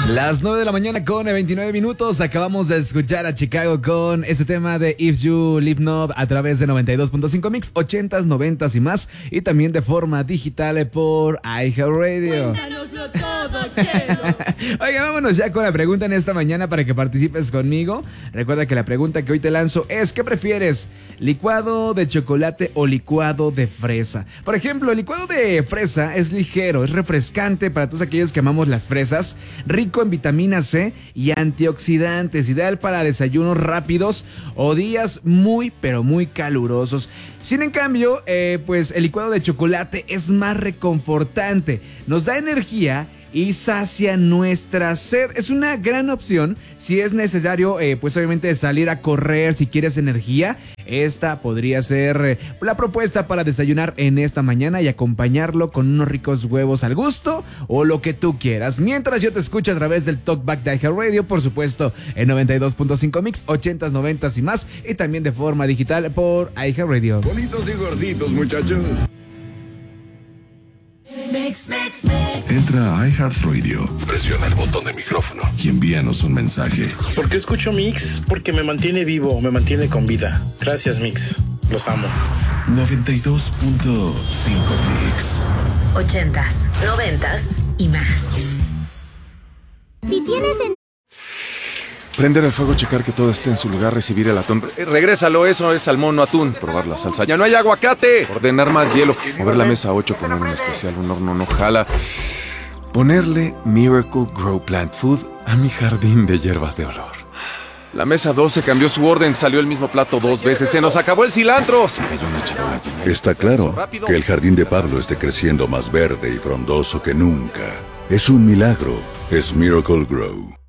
Las 9 de la mañana con 29 minutos. Acabamos de escuchar a Chicago con este tema de If You Live Not a través de 92.5 Mix, 80s, 90s y más. Y también de forma digital por iHeartRadio. Cuéntanoslo todo, Chelo. Oiga, vámonos ya con la pregunta en esta mañana para que participes conmigo. Recuerda que la pregunta que hoy te lanzo es: ¿qué prefieres? ¿Licuado de chocolate o licuado de fresa? Por ejemplo, el licuado de fresa es ligero, es refrescante para todos aquellos que amamos las fresas, rico en vitamina C y antioxidantes, ideal para desayunos rápidos o días muy pero muy calurosos. Sin en cambio, pues el licuado de chocolate es más reconfortante, nos da energía y sacia nuestra sed. Es una gran opción si es necesario, pues obviamente salir a correr, si quieres energía. Esta podría ser la propuesta para desayunar en esta mañana y acompañarlo con unos ricos huevos al gusto o lo que tú quieras. Mientras yo te escucho a través del Talkback de iHeartRadio, por supuesto, en 92.5 Mix, 80s, 90s y más, y también de forma digital por iHeartRadio. Bonitos y gorditos, muchachos. Entra a iHeartRadio, presiona el botón de micrófono y envíanos un mensaje. ¿Por qué escucho Mix? Porque me mantiene vivo, me mantiene con vida. Gracias, Mix. Los amo. 92.5 Mix. 80s, 90s y más. Si tienes Prender el fuego, checar que todo esté en su lugar, recibir el atún. Regrésalo, eso es salmón, no atún. Probar la salsa. ¡Ya no hay aguacate! Ordenar más hielo. Mover la mesa 8 con un especial, un horno no jala. Ponerle Miracle Grow Plant Food a mi jardín de hierbas de olor. La mesa 12 cambió su orden, salió el mismo plato 2 veces. ¡Se nos acabó el cilantro! Se cayó una charola llena. Está claro que el jardín de Pablo esté creciendo más verde y frondoso que nunca. Es un milagro. Es Miracle Grow.